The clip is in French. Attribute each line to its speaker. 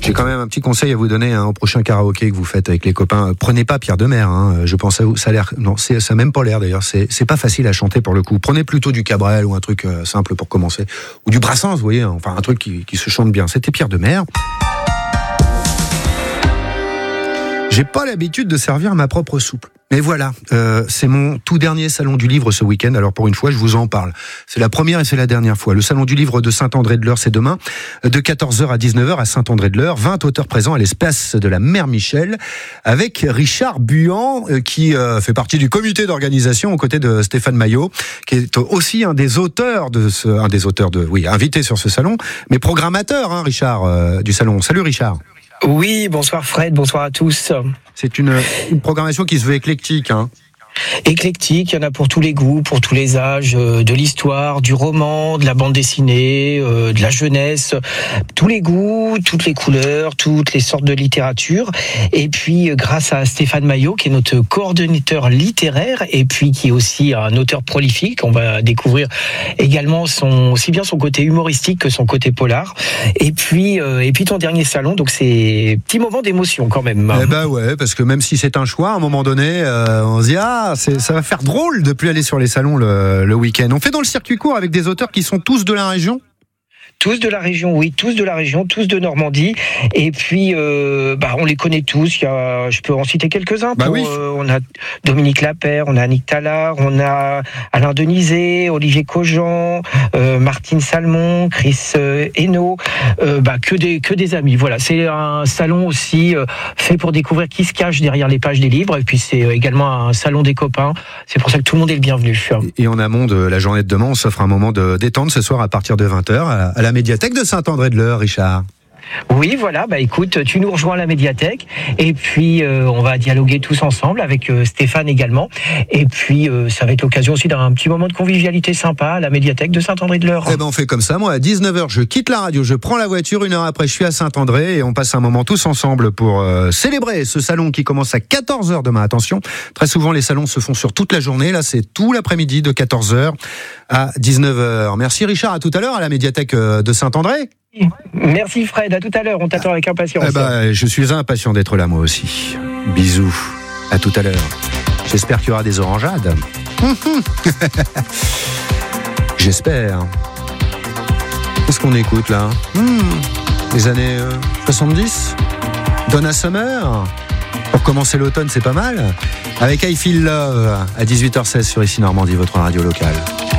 Speaker 1: J'ai quand même un petit conseil à vous donner au prochain karaoké que vous faites avec les copains. Prenez pas Pierre Demer. Je pense à vous. Ça a l'air. Non, ça a même pas l'air d'ailleurs. C'est pas facile à chanter pour le coup. Prenez plutôt du Cabrel ou un truc simple pour commencer, ou du Brassens, vous voyez. Enfin, un truc qui se chante bien. C'était Pierre Demer. J'ai pas l'habitude de servir ma propre soupe. Mais voilà, c'est mon tout dernier salon du livre ce week-end. Alors pour une fois, je vous en parle. C'est la première et c'est la dernière fois. Le salon du livre de Saint-André-de-l'Eure, c'est demain, de 14h à 19h à Saint-André-de-l'Eure. 20 auteurs présents à l'espace de la Mère Michel, avec Richard Buan, qui fait partie du comité d'organisation aux côtés de Stéphane Maillot, qui est aussi un des auteurs invité sur ce salon, mais programmateur, Richard, du salon. Salut Richard.
Speaker 2: Oui, bonsoir Fred, bonsoir à tous.
Speaker 1: C'est une programmation qui se veut éclectique,
Speaker 2: Éclectique, il y en a pour tous les goûts, pour tous les âges, de l'histoire, du roman, de la bande dessinée, de la jeunesse, tous les goûts, toutes les couleurs, toutes les sortes de littérature. Et puis, grâce à Stéphane Maillot, qui est notre coordonnateur littéraire, et puis qui est aussi un auteur prolifique, on va découvrir également aussi bien son côté humoristique que son côté polar. Et puis ton dernier salon, donc c'est petit moment d'émotion quand même.
Speaker 1: Eh ben ouais, parce que même si c'est un choix, à un moment donné, on se dit ça va faire drôle de plus aller sur les salons le week-end. On fait dans le circuit court avec des auteurs qui sont tous de la région.
Speaker 2: Tous de la région, oui, tous de la région, tous de Normandie. Et puis, on les connaît tous. Je peux en citer quelques-uns.
Speaker 1: Oui.
Speaker 2: On a Dominique Lapère, on a Annick Tallard, on a Alain Denizet, Olivier Cogent, Martine Salmon, Chris Hainaut. Que des amis. Voilà, c'est un salon aussi fait pour découvrir qui se cache derrière les pages des livres. Et puis, c'est également un salon des copains. C'est pour ça que tout le monde est le bienvenu.
Speaker 1: Et en amont de la journée de demain, on s'offre un moment de détente ce soir à partir de 20h à la médiathèque de Saint-André-de-l'Eure, Richard.
Speaker 2: Oui, voilà, écoute, tu nous rejoins à la médiathèque et puis on va dialoguer tous ensemble avec Stéphane également. Et puis ça va être l'occasion aussi d'un petit moment de convivialité sympa à la médiathèque de Saint-André-de-l'Eure.
Speaker 1: On fait comme ça. Moi, à 19h, je quitte la radio, je prends la voiture. 1 heure après, je suis à Saint-André et on passe un moment tous ensemble pour célébrer ce salon qui commence à 14h demain. Attention, très souvent les salons se font sur toute la journée. Là, c'est tout l'après-midi de 14h à 19h. Merci Richard, à tout à l'heure à la médiathèque de Saint-André.
Speaker 2: Merci Fred, à tout à l'heure, on t'attend avec impatience.
Speaker 1: Je suis impatient d'être là moi aussi. Bisous, à tout à l'heure. J'espère qu'il y aura des orangeades. J'espère. Qu'est-ce qu'on écoute là? Les années 70? Donna Summer? Pour commencer l'automne, c'est pas mal. Avec I Feel Love à 18h16 sur ICI Normandie, votre radio locale.